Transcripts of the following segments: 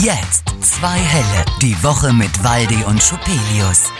Jetzt 2 Helle. Die Woche mit Waldi und Schupelius.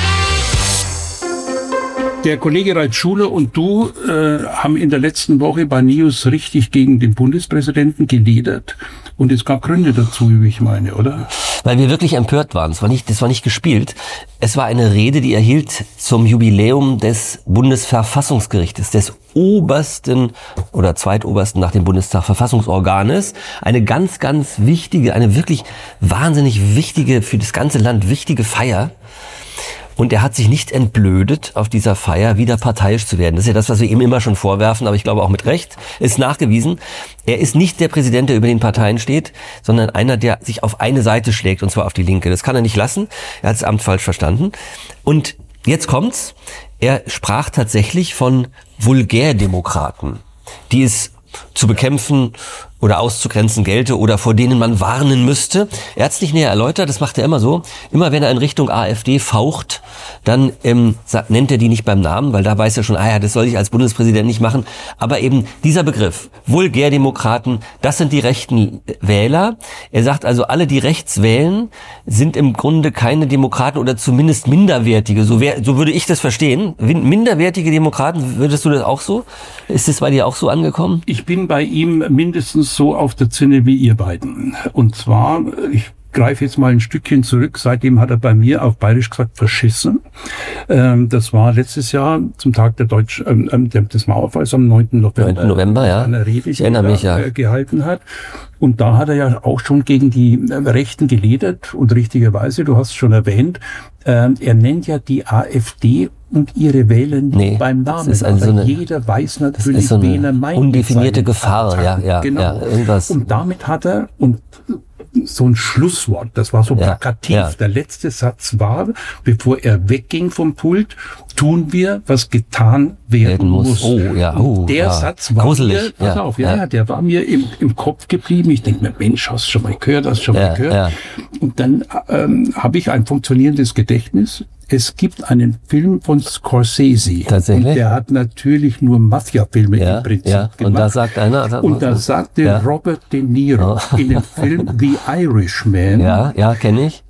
Der Kollege Ralf Schuler und du haben in der letzten Woche bei News richtig gegen den Bundespräsidenten geledert. Und es gab Gründe dazu, wie ich meine, oder? Weil wir wirklich empört waren. Das war nicht gespielt. Es war eine Rede, die er hielt zum Jubiläum des Bundesverfassungsgerichtes, des obersten oder zweitobersten nach dem Bundestag Verfassungsorganes. Eine ganz, ganz wichtige, eine wirklich wahnsinnig wichtige, für das ganze Land wichtige Feier. Und er hat sich nicht entblödet, auf dieser Feier wieder parteiisch zu werden. Das ist ja das, was wir ihm immer schon vorwerfen, aber ich glaube auch mit Recht, ist nachgewiesen. Er ist nicht der Präsident, der über den Parteien steht, sondern einer, der sich auf eine Seite schlägt, und zwar auf die Linke. Das kann er nicht lassen. Er hat das Amt falsch verstanden. Und jetzt kommt's. Er sprach tatsächlich von Vulgärdemokraten, die es zu bekämpfen oder auszugrenzen gelte oder vor denen man warnen müsste. Er hat es nicht näher erläutert, das macht er immer so. Immer wenn er in Richtung AfD faucht, dann nennt er die nicht beim Namen, weil da weiß er schon, das soll ich als Bundespräsident nicht machen. Aber eben dieser Begriff, Vulgärdemokraten, das sind die rechten Wähler. Er sagt also, alle, die rechts wählen, sind im Grunde keine Demokraten oder zumindest minderwertige. So würde ich das verstehen. Minderwertige Demokraten, würdest du das auch so? Ist das bei dir auch so angekommen? Ich bin bei ihm mindestens so auf der Zinne wie ihr beiden. Und zwar, ich greife jetzt mal ein Stückchen zurück, seitdem hat er bei mir auf Bayerisch gesagt verschissen. Das war letztes Jahr zum Tag des Mauerfalls am 9. November. 9. November, ja. Eine Rede, ich erinnere mich, ja. Gehalten hat. Und da hat er ja auch schon gegen die Rechten geledert und richtigerweise, du hast es schon erwähnt, er nennt ja die AfD und ihre Wähler nicht beim Namen. Jeder weiß natürlich, wen er meint. Undefinierte Gefahr, ja. Genau. Ja, irgendwas. Und damit hat er, und so ein Schlusswort, das war so plakativ. Ja. Der letzte Satz war, bevor er wegging vom Pult, tun wir, was getan werden muss. Oh, ja. Der Satz war gruselig. Der war mir im Kopf geblieben. Ich denke mir, Mensch, hast du schon mal gehört, Ja. Und dann habe ich ein funktionierendes Gedächtnis. Es gibt einen Film von Scorsese. Tatsächlich? Und der hat natürlich nur Mafia-Filme im Prinzip gemacht. Und da sagt einer... Und da sagte Robert De Niro in dem Film The Irishman... Ja, kenne ich.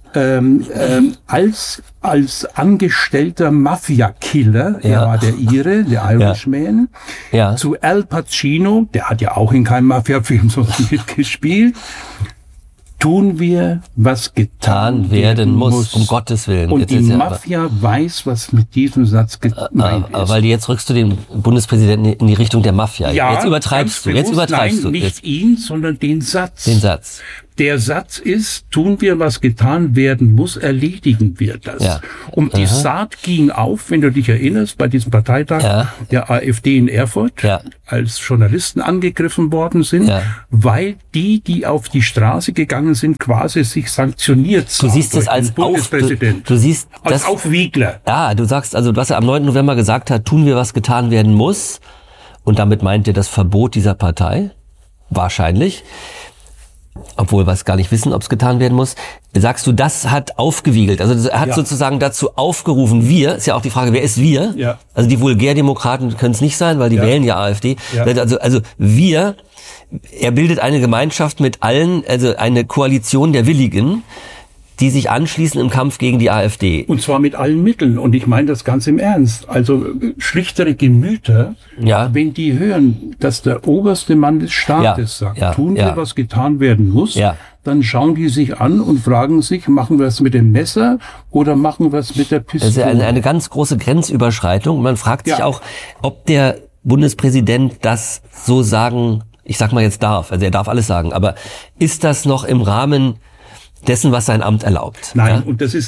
Als angestellter Mafia-Killer, er war der Ire, der Irishman, zu Al Pacino, der hat ja auch in keinem Mafia-Film so mitgespielt, tun wir, was getan werden muss. Um Gottes Willen. Und die Mafia weiß, was mit diesem Satz gemeint ist. Weil jetzt rückst du den Bundespräsidenten in die Richtung der Mafia. Ja, jetzt übertreibst du. Nein, nicht ihn, sondern den Satz. Der Satz ist, tun wir, was getan werden muss, erledigen wir das. Ja. Und die Saat ging auf, wenn du dich erinnerst, bei diesem Parteitag der AfD in Erfurt, als Journalisten angegriffen worden sind, weil die auf die Straße gegangen sind, quasi sich sanktioniert sahen. Du siehst es als Bundespräsident. Du siehst als Aufwiegler. Ja, du sagst also, was er am 9. November gesagt hat, tun wir, was getan werden muss. Und damit meint er das Verbot dieser Partei. Wahrscheinlich. Obwohl wir es gar nicht wissen, ob es getan werden muss. Sagst du, das hat aufgewiegelt? Also er hat sozusagen dazu aufgerufen, ist ja auch die Frage, wer ist wir? Ja. Also die Vulgärdemokraten können es nicht sein, weil die wählen ja AfD. Ja. Also wir, er bildet eine Gemeinschaft mit allen, also eine Koalition der Willigen, die sich anschließen im Kampf gegen die AfD. Und zwar mit allen Mitteln. Und ich meine das ganz im Ernst. Also schlichtere Gemüter, wenn die hören, dass der oberste Mann des Staates sagt, tun wir, was getan werden muss, dann schauen die sich an und fragen sich, machen wir es mit dem Messer oder machen wir es mit der Pistole? Das ist eine ganz große Grenzüberschreitung. Man fragt sich auch, ob der Bundespräsident das so sagen, ich sag mal jetzt darf. Also er darf alles sagen. Aber ist das noch im Rahmen dessen, was sein Amt erlaubt? Nein, und es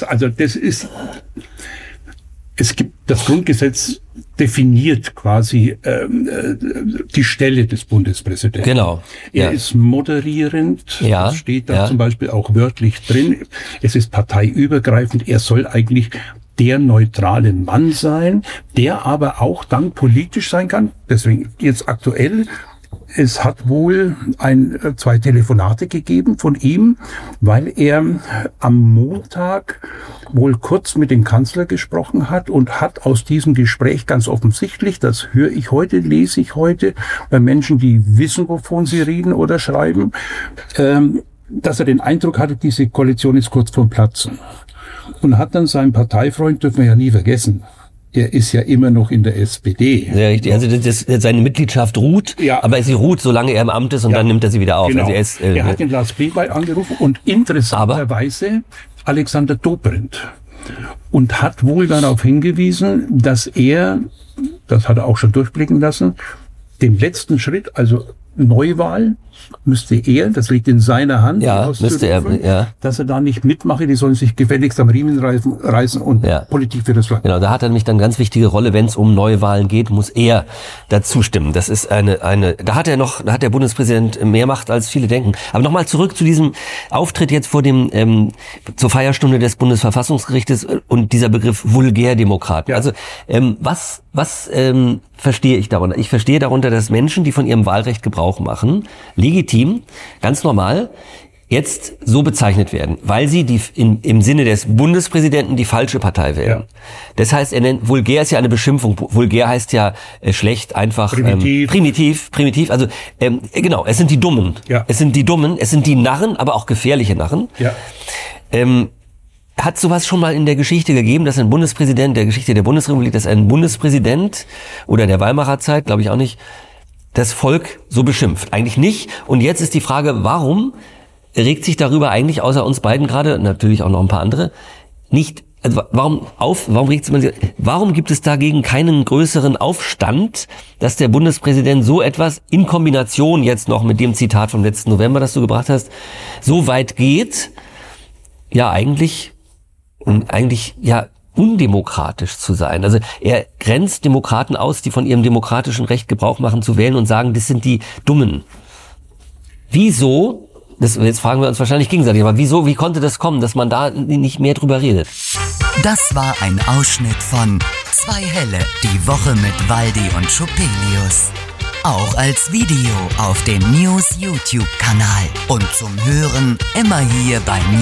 gibt, das Grundgesetz definiert quasi die Stelle des Bundespräsidenten. Genau. Er ist moderierend, das steht da zum Beispiel auch wörtlich drin. Es ist parteiübergreifend, er soll eigentlich der neutrale Mann sein, der aber auch dann politisch sein kann. Deswegen jetzt aktuell, es hat wohl 2 Telefonate gegeben von ihm, weil er am Montag wohl kurz mit dem Kanzler gesprochen hat und hat aus diesem Gespräch ganz offensichtlich, das höre ich heute, lese ich heute, bei Menschen, die wissen, wovon sie reden oder schreiben, dass er den Eindruck hatte, diese Koalition ist kurz vorm Platzen. Und hat dann seinen Parteifreund, dürfen wir ja nie vergessen, er ist ja immer noch in der SPD. Sehr richtig. Also seine Mitgliedschaft ruht, ja, aber sie ruht, solange er im Amt ist und dann nimmt er sie wieder auf. Genau. Also er hat den Lars Klingbeil angerufen und interessanterweise Alexander Dobrindt. Und hat wohl darauf hingewiesen, dass er, das hat er auch schon durchblicken lassen, den letzten Schritt, also Neuwahl, müsste er, das liegt in seiner Hand, müsste er, dass er da nicht mitmache, die sollen sich gefälligst am Riemen reißen und Politik für das Land. Genau, da hat er nämlich dann eine ganz wichtige Rolle, wenn es um Neuwahlen geht, muss er dazu stimmen. Das ist da hat der Bundespräsident mehr Macht, als viele denken. Aber nochmal zurück zu diesem Auftritt jetzt vor zur Feierstunde des Bundesverfassungsgerichtes und dieser Begriff Vulgärdemokraten. Ja. Also, was verstehe ich darunter? Ich verstehe darunter, dass Menschen, die von ihrem Wahlrecht Gebrauch machen, legitim, ganz normal, jetzt so bezeichnet werden, weil sie im Sinne des Bundespräsidenten die falsche Partei wählen. Ja. Das heißt, vulgär ist ja eine Beschimpfung. Vulgär heißt ja schlecht, einfach primitiv. Also genau, es sind die Dummen. Ja. Es sind die Dummen, es sind die Narren, aber auch gefährliche Narren. Ja. Hat sowas schon mal in der Geschichte gegeben, dass ein Bundespräsident, der Geschichte der Bundesrepublik, dass ein Bundespräsident oder der Weimarer Zeit, glaube ich auch nicht, das Volk so beschimpft? Eigentlich nicht. Und jetzt ist die Frage, warum regt sich darüber eigentlich außer uns beiden gerade, natürlich auch noch ein paar andere, nicht, also warum gibt es dagegen keinen größeren Aufstand, dass der Bundespräsident so etwas in Kombination jetzt noch mit dem Zitat vom letzten November, das du gebracht hast, so weit geht, eigentlich undemokratisch zu sein. Also er grenzt Demokraten aus, die von ihrem demokratischen Recht Gebrauch machen zu wählen und sagen, das sind die Dummen. Wieso, jetzt fragen wir uns wahrscheinlich gegenseitig, aber wie konnte das kommen, dass man da nicht mehr drüber redet? Das war ein Ausschnitt von Zwei Helle, die Woche mit Waldi und Schupelius. Auch als Video auf dem News YouTube-Kanal und zum Hören immer hier bei News.